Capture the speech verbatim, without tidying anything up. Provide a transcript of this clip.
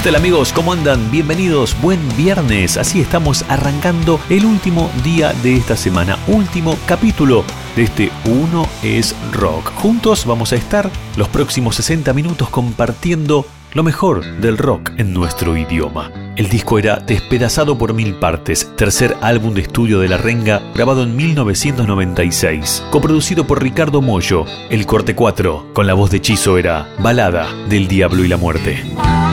¿Qué tal amigos? ¿Cómo andan? Bienvenidos, buen viernes. Así estamos arrancando el último día de esta semana, último capítulo de este Uno es Rock. Juntos vamos a estar los próximos sesenta minutos compartiendo lo mejor del rock en nuestro idioma. El disco era Despedazado por Mil Partes, tercer álbum de estudio de La Renga, grabado en mil novecientos noventa y seis, coproducido por Ricardo Mollo. El corte cuatro, con la voz de Chizo, era Balada del Diablo y la Muerte.